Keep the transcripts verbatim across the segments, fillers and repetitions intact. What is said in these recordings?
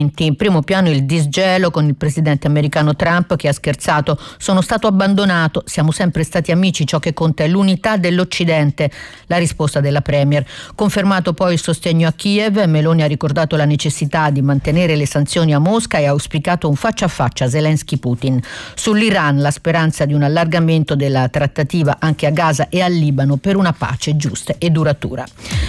In primo piano il disgelo con il presidente americano Trump, che ha scherzato: sono stato abbandonato, siamo sempre stati amici, ciò che conta è l'unità dell'Occidente. La risposta della premier. Confermato poi il sostegno a Kiev, Meloni ha ricordato la necessità di mantenere le sanzioni a Mosca e ha auspicato un faccia a faccia Zelensky-Putin. Sull'Iran la speranza di un allargamento della trattativa anche a Gaza e al Libano per una pace giusta e duratura.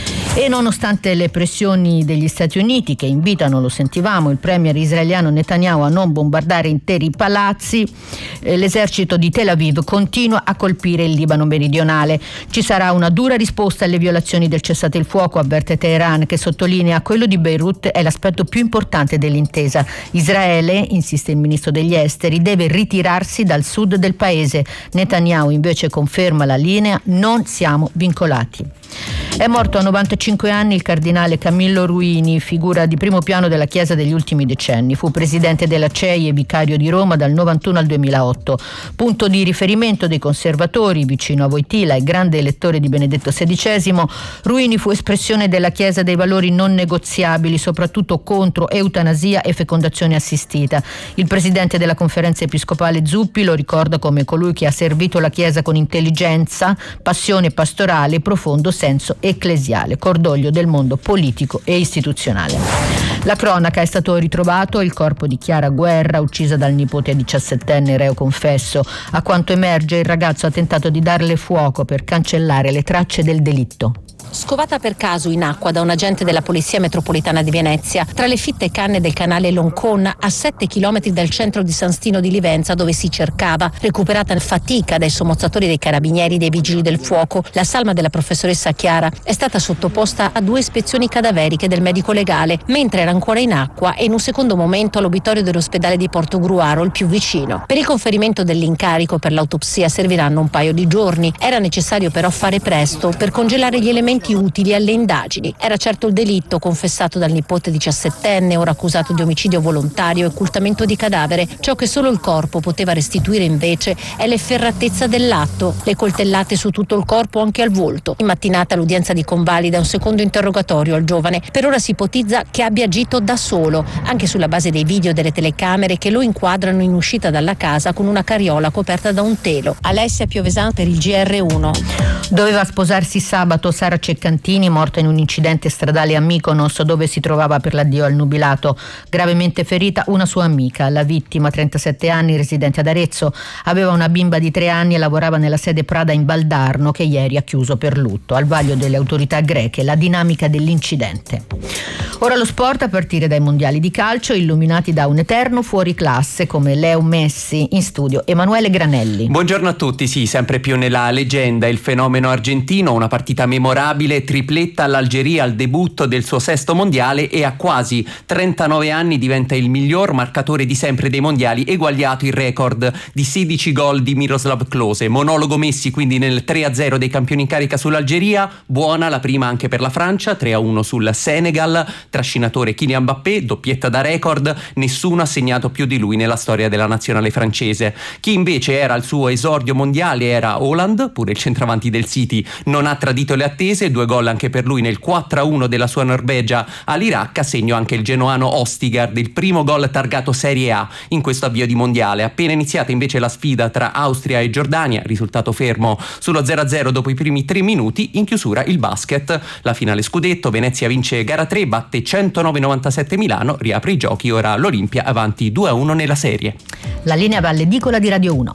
E nonostante le pressioni degli Stati Uniti, che invitano, lo sentivamo, il premier israeliano Netanyahu a non bombardare interi palazzi, eh, l'esercito di Tel Aviv continua a colpire il Libano meridionale. Ci sarà una dura risposta alle violazioni del cessate il fuoco, avverte Teheran, che sottolinea: quello di Beirut è l'aspetto più importante dell'intesa. Israele, insiste il ministro degli esteri, deve ritirarsi dal sud del paese. Netanyahu invece conferma la linea: non siamo vincolati. È morto a novantacinque anni il cardinale Camillo Ruini, figura di primo piano della Chiesa degli ultimi decenni. Fu presidente della C E I e vicario di Roma dal novantuno al duemilaotto. Punto di riferimento dei conservatori, vicino a Wojtyla e grande elettore di Benedetto sedicesimo, Ruini fu espressione della Chiesa dei valori non negoziabili, soprattutto contro eutanasia e fecondazione assistita. Il presidente della Conferenza Episcopale Zuppi lo ricorda come colui che ha servito la Chiesa con intelligenza, passione pastorale e profondo senso ecclesiale, cordoglio del mondo politico e istituzionale. La cronaca: è stato ritrovato il corpo di Chiara Guerra, uccisa dal nipote diciassettenne reo confesso. A quanto emerge, il ragazzo ha tentato di darle fuoco per cancellare le tracce del delitto. Scovata per caso in acqua da un agente della Polizia Metropolitana di Venezia, tra le fitte canne del canale Loncon, a sette chilometri dal centro di San Stino di Livenza, dove si cercava, recuperata a fatica dai sommozzatori dei carabinieri e dei vigili del fuoco, la salma della professoressa Chiara è stata sottoposta a due ispezioni cadaveriche del medico legale, mentre era ancora in acqua e in un secondo momento all'obitorio dell'ospedale di Portogruaro, il più vicino. Per il conferimento dell'incarico per l'autopsia serviranno un paio di giorni. Era necessario però fare presto per congelare gli elementi utili alle indagini. Era certo il delitto confessato dal nipote diciassettenne, ora accusato di omicidio volontario e occultamento di cadavere. Ciò che solo il corpo poteva restituire invece è l'efferatezza dell'atto, le coltellate su tutto il corpo, anche al volto. In mattinata l'udienza di convalida un secondo interrogatorio al giovane. Per ora si ipotizza che abbia agito da solo, anche sulla base dei video delle telecamere che lo inquadrano in uscita dalla casa con una carriola coperta da un telo. Alessia Piovesan per il G R uno. Doveva sposarsi sabato Sara Ceccantini, morta in un incidente stradale a Mykonos, dove si trovava per l'addio al nubilato. Gravemente ferita una sua amica. La vittima, trentasette anni, residente ad Arezzo, aveva una bimba di tre anni e lavorava nella sede Prada in Valdarno, che ieri ha chiuso per lutto. Al vaglio delle autorità greche la dinamica dell'incidente. Ora lo sport, a partire dai mondiali di calcio, illuminati da un eterno fuoriclasse come Leo Messi. In studio Emanuele Granelli. Buongiorno a tutti. Sì, sempre più nella leggenda il fenomeno argentino, una partita memorabile, tripletta all'Algeria al debutto del suo sesto mondiale, e a quasi trentanove anni diventa il miglior marcatore di sempre dei mondiali, eguagliato il record di sedici gol di Miroslav Klose. Monologo Messi quindi nel tre a zero dei campioni in carica sull'Algeria, buona la prima anche per la Francia, tre a uno sul Senegal, trascinatore Kylian Mbappé, doppietta da record, nessuno ha segnato più di lui nella storia della nazionale francese. Chi invece era al suo esordio mondiale era Haaland, pure il centravanti del City non ha tradito le attese, due gol anche per lui nel quattro a uno della sua Norvegia all'Iraq, a segno anche il genoano Ostigard, il primo gol targato Serie A in questo avvio di mondiale. Appena iniziata invece la sfida tra Austria e Giordania, risultato fermo sullo zero a zero dopo i primi tre minuti. In chiusura il basket, la finale scudetto, Venezia vince gara tre, batte centonove a novantasette Milano, riapre i giochi ora l'Olimpia avanti due a uno nella serie. La linea va all'edicola di Radio uno.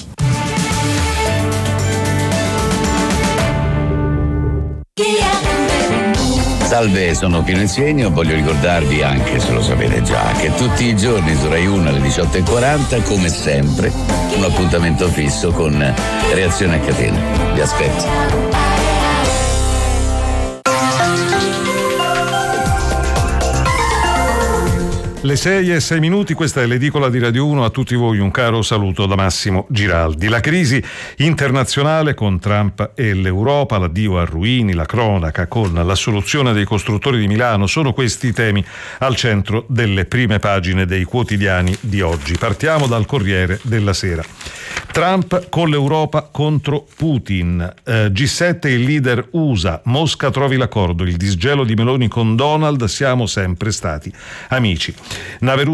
Salve, sono Pino Insegno. Voglio ricordarvi, anche se lo sapete già, che tutti i giorni su Rai uno alle diciotto e quaranta, come sempre, un appuntamento fisso con Reazione a Catena. Vi aspetto. Le sei e sei minuti, questa è l'edicola di Radio uno. A tutti voi un caro saluto da Massimo Giraldi. La crisi internazionale con Trump e l'Europa, l'addio a Ruini, la cronaca con l'assoluzione dei costruttori di Milano, sono questi i temi al centro delle prime pagine dei quotidiani di oggi. Partiamo dal Corriere della Sera. Trump con l'Europa contro Putin. Eh, G sette il leader U S A. Mosca trovi l'accordo. Il disgelo di Meloni con Donald. Siamo sempre stati amici. Nave